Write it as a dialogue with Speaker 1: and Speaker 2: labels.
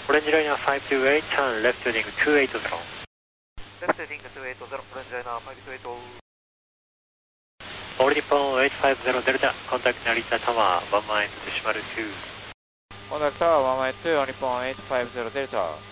Speaker 1: オレンジライナー528、turn left heading 280.
Speaker 2: Left heading 280, オレンジライナー528.
Speaker 1: All Nippon 850 Delta, contact Narita Tower, 1 mile to Shimaru 2.
Speaker 2: Contact Tower 1 mile 2, Nippon 850 Delta.